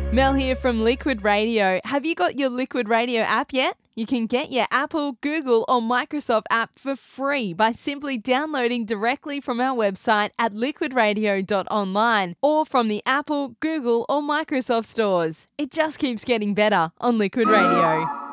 Mel here from Liquid Radio. Have you got your Liquid Radio app yet? You can get your Apple, Google or Microsoft app for free by simply downloading directly from our website at liquidradio.online or from the Apple, Google or Microsoft stores. It just keeps getting better on Liquid Radio.